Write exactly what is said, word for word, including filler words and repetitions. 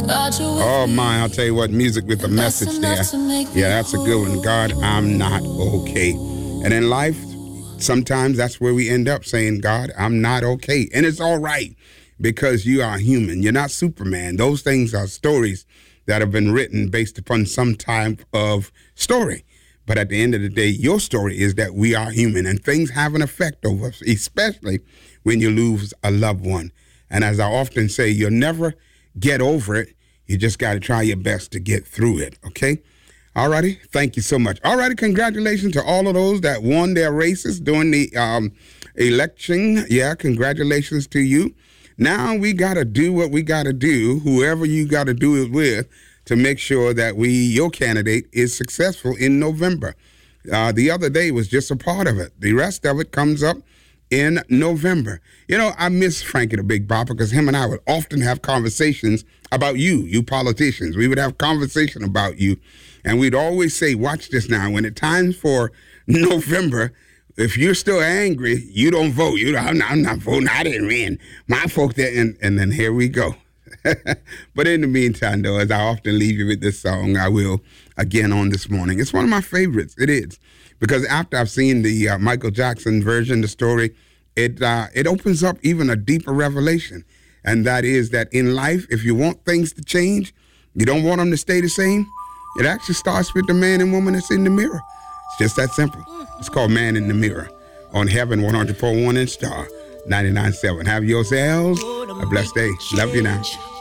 Oh my, I'll tell you what, music with a message there. Yeah, that's a good one. God, I'm not okay. And in life, sometimes that's where we end up saying, God, I'm not okay. And it's all right because you are human. You're not Superman. Those things are stories that have been written based upon some type of story. But at the end of the day, your story is that we are human and things have an effect over us, especially when you lose a loved one. And as I often say, you'll never get over it. You just got to try your best to get through it, okay? All righty. Thank you so much. All righty. Congratulations to all of those that won their races during the um, election. Yeah, congratulations to you. Now we got to do what we got to do, whoever you got to do it with, to make sure that we, your candidate is successful in November. Uh, the other day was just a part of it. The rest of it comes up in November. You know, I miss Frankie the Big Bopper because him and I would often have conversations about you, you politicians. We would have conversation about you, and we'd always say, watch this now. When it's time for November, if you're still angry, you don't vote. You don't, I'm, not, I'm not voting. I didn't win. My folk there, and, and then here we go. But in the meantime, though, as I often leave you with this song, I will again on this morning. It's one of my favorites. It is. Because after I've seen the uh, Michael Jackson version, the story, it uh, it opens up even a deeper revelation. And that is that in life, if you want things to change, you don't want them to stay the same, it actually starts with the man and woman that's in the mirror. It's just that simple. It's called Man in the Mirror on Heaven one hundred point one and Star ninety-nine point seven. Have yourselves a blessed day. Love you now.